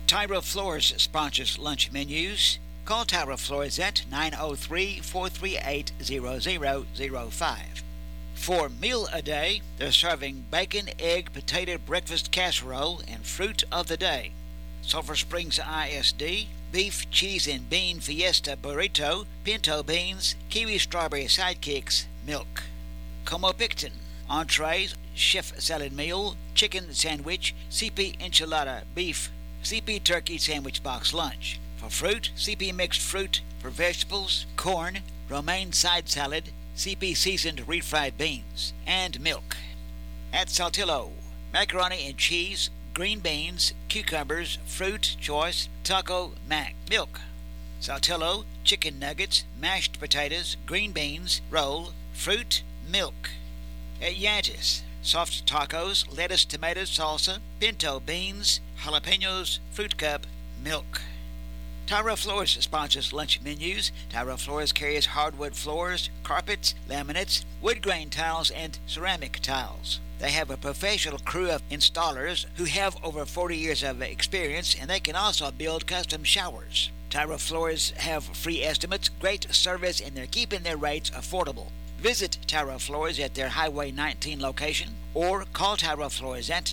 Tyra Floors sponsors lunch menus. Call Tyra Floors at 903-438-0005. For Meal a Day, they're serving bacon, egg, potato breakfast casserole and fruit of the day. Sulphur Springs ISD, beef, cheese, and bean fiesta burrito, pinto beans, kiwi strawberry sidekicks, milk. Como Picton, entrees, chef salad meal, chicken sandwich, CP enchilada beef, CP turkey sandwich box lunch. For fruit, CP mixed fruit. For vegetables, corn, romaine side salad, CP seasoned refried beans, and milk. At Saltillo, macaroni and cheese, green beans, cucumbers, fruit choice, taco mac, milk. Saltillo, chicken nuggets, mashed potatoes, green beans, roll, fruit, milk. At Yantis, soft tacos, lettuce, tomato salsa, pinto beans, jalapenos, fruit cup, milk. Tyra Floors sponsors lunch menus. Tyra Floors carries hardwood floors, carpets, laminates, wood grain tiles, and ceramic tiles. They have a professional crew of installers who have over 40 years of experience, and they can also build custom showers. Tyra Floors have free estimates, great service, and they're keeping their rates affordable. Visit Tyra Floors at their Highway 19 location or call Tyra Floors at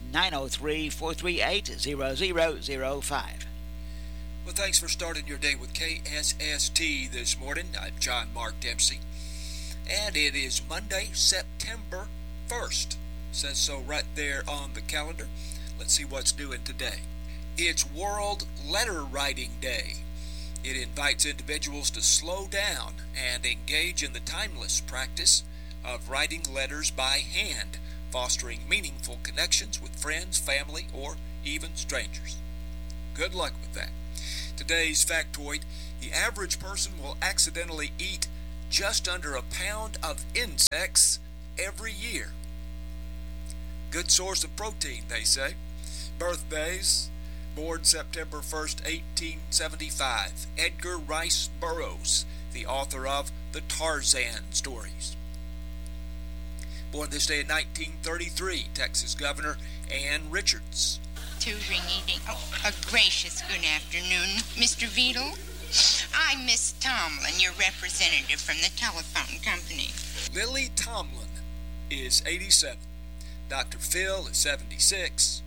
903-438-0005. Well, thanks for starting your day with KSST this morning. I'm John Mark Dempsey. And it is Monday, September 1st. Says so right there on the calendar. Let's see what's doing today. It's World Letter Writing Day. It invites individuals to slow down and engage in the timeless practice of writing letters by hand, fostering meaningful connections with friends, family, or even strangers. Good luck with that. Today's factoid: the average person will accidentally eat just under a pound of insects every year. Good source of protein, they say. Birthdays: born September 1st, 1875, Edgar Rice Burroughs, the author of the Tarzan stories. Born this day in 1933, Texas Governor Ann Richards. Ringing. Oh, a gracious good afternoon, Mr. Veedle. I'm Miss Tomlin, your representative from the telephone company. Lily Tomlin is 87. Dr. Phil is 76.